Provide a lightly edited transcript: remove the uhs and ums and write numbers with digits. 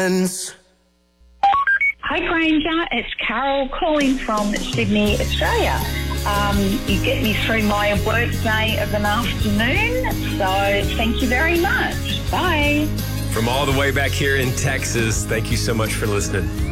friends. Hi, Granger. It's Carol calling from Sydney, Australia. You get me through my work day of an afternoon, so thank you very much. Bye. From all the way back here in Texas, thank you so much for listening.